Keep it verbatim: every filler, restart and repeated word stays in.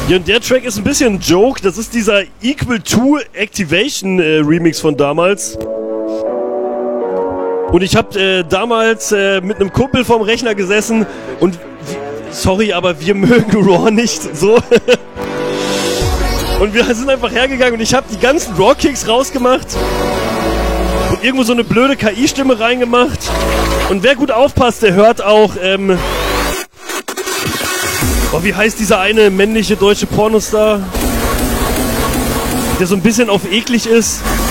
Ja, und der Track ist ein bisschen ein Joke. Das ist dieser Equal to Activation äh, Remix von damals. Und ich habe äh, damals äh, mit einem Kumpel vorm Rechner gesessen und sorry, aber wir mögen Raw nicht so. Und wir sind einfach hergegangen und ich habe die ganzen Raw-Kicks rausgemacht und irgendwo so eine blöde K I-Stimme reingemacht. Und wer gut aufpasst, der hört auch, ähm... oh, wie heißt dieser eine männliche deutsche Pornostar? Der so ein bisschen auf eklig ist.